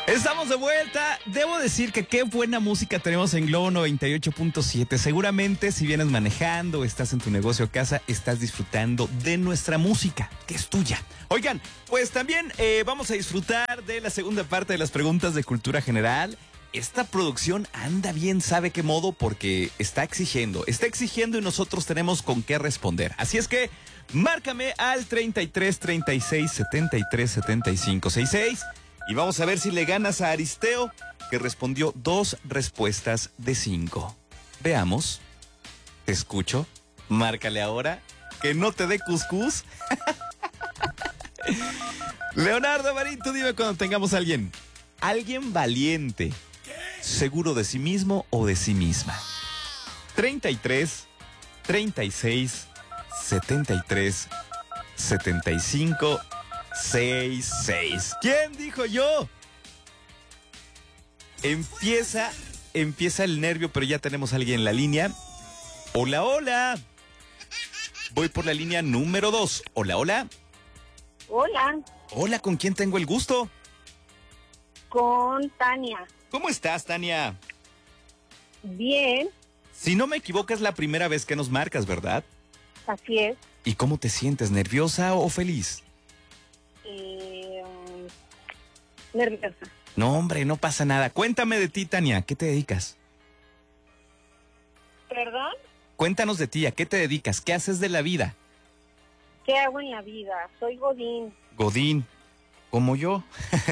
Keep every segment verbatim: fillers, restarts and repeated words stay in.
Estamos de vuelta. Debo decir que qué buena música tenemos en Globo noventa y ocho punto siete. Seguramente si vienes manejando, estás en tu negocio o casa, estás disfrutando de nuestra música, que es tuya. Oigan, pues también eh, vamos a disfrutar de la segunda parte de las preguntas de cultura general. Esta producción anda bien, sabe qué modo, porque está exigiendo, está exigiendo y nosotros tenemos con qué responder. Así es que márcame al treinta y tres, treinta y seis, setenta y tres, setenta y cinco, sesenta y seis y vamos a ver si le ganas a Aristeo, que respondió dos respuestas de cinco. Veamos. Te escucho. Márcale ahora. Que no te dé cuscús. Leonardo Marín, tú dime cuando tengamos a alguien. Alguien valiente, seguro de sí mismo o de sí misma. treinta y tres, treinta y seis, setenta y tres, setenta y cinco, sesenta y seis. ¿Quién dijo yo? Empieza, empieza el nervio, pero ya tenemos a alguien en la línea. Hola, hola. Voy por la línea número dos. Hola, hola. Hola. Hola, ¿con quién tengo el gusto? Con Tania. ¿Cómo estás, Tania? Bien. Si no me equivoco, es la primera vez que nos marcas, ¿verdad? Así es. ¿Y cómo te sientes? ¿Nerviosa o feliz? Eh, nerviosa. No, hombre, no pasa nada. Cuéntame de ti, Tania. ¿Qué te dedicas? ¿Perdón? Cuéntanos de ti. ¿A qué te dedicas? ¿Qué haces de la vida? ¿Qué hago en la vida? Soy Godín. Godín. Como yo.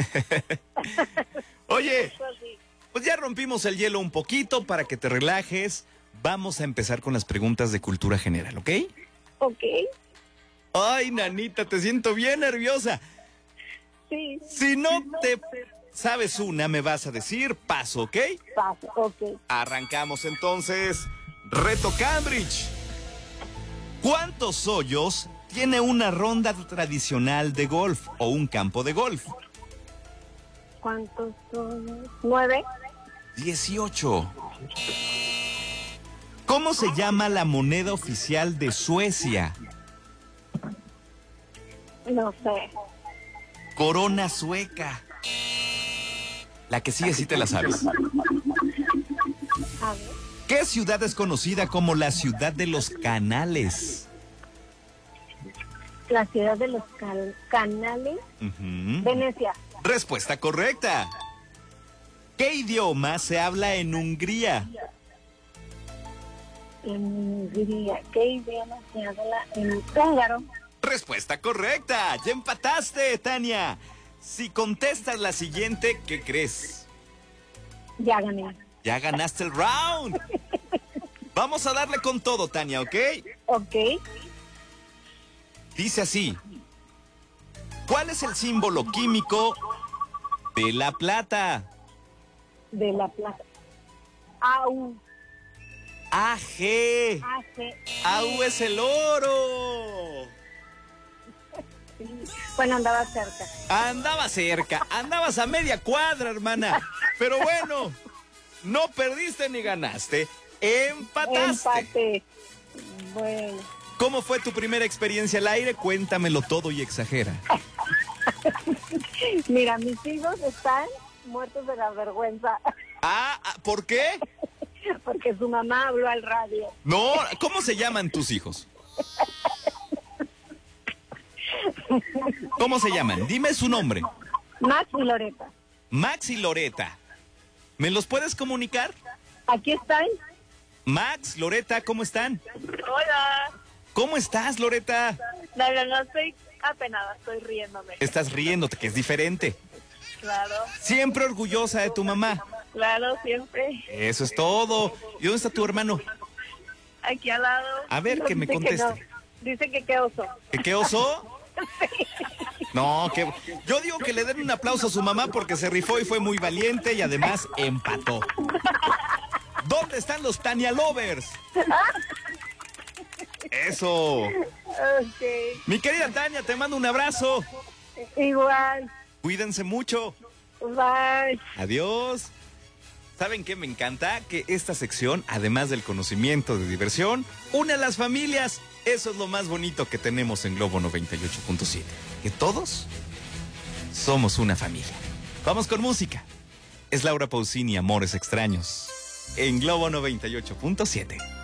Oye, pues ya rompimos el hielo un poquito para que te relajes. Vamos a empezar con las preguntas de cultura general, ¿ok? Ok. Ay, nanita, te siento bien nerviosa. Sí. Si no te sabes una, me vas a decir paso, ¿ok? Paso, ok. Arrancamos entonces. Reto Cambridge. ¿Cuántos hoyos tiene una ronda tradicional de golf o un campo de golf? ¿Cuántos son? ¿Nueve? dieciocho. ¿Cómo se llama la moneda oficial de Suecia? No sé. Corona sueca. La que sigue sí te la sabes. A ver. ¿Qué ciudad es conocida como la ciudad de los canales? La ciudad de los cal- canales. Uh-huh. Venecia. Respuesta correcta. ¿Qué idioma se habla en Hungría? En Hungría. ¿Qué idioma se habla en húngaro? Respuesta correcta. Ya empataste, Tania. Si contestas la siguiente, ¿qué crees? Ya gané. Ya ganaste el round. Vamos a darle con todo, Tania, ¿ok? Ok. Dice así. ¿Cuál es el símbolo químico de la plata? De la plata. A U. A G. A G. A U es el oro. Bueno, andaba cerca. Andaba cerca, andabas a media cuadra, hermana. Pero bueno, no perdiste ni ganaste, empataste. Empate. Bueno. ¿Cómo fue tu primera experiencia al aire? Cuéntamelo todo y exagera. Mira, mis hijos están muertos de la vergüenza. Ah, ¿por qué? Porque su mamá habló al radio. No, ¿cómo se llaman tus hijos? ¿Cómo se llaman? Dime su nombre. Max y Loreta. Max y Loreta. ¿Me los puedes comunicar? Aquí están. Max, Loreta, ¿cómo están? Hola. ¿Cómo estás, Loreta? No, no, no estoy apenada, estoy riéndome. Estás riéndote, que es diferente. Claro, Siempre orgullosa de tu mamá. claro, siempre. Eso es todo. ¿Y dónde está tu hermano? Aquí al lado. A ver, que me Dice que conteste. no. Dice que qué oso. ¿Que qué oso? No, que yo digo que le den un aplauso a su mamá porque se rifó y fue muy valiente y además empató. ¿Dónde están los Tania Lovers? Eso. Ok. Mi querida Tania, te mando un abrazo. Igual. Cuídense mucho. Bye. Adiós. ¿Saben qué me encanta? Que esta sección, además del conocimiento de diversión, une a las familias. Eso es lo más bonito que tenemos en Globo noventa y ocho punto siete. Que todos somos una familia. Vamos con música. Es Laura Pausini, Amores Extraños, en Globo noventa y ocho punto siete.